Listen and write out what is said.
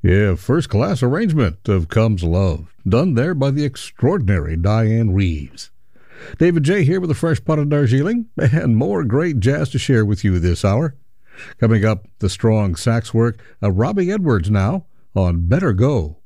Yeah, first-class arrangement of Comes Love, done there by the extraordinary Diane Reeves. David J. here with a fresh pot of Darjeeling, and more great jazz to share with you this hour. Coming up, the strong sax work of Robbie Edwards now on Better Go.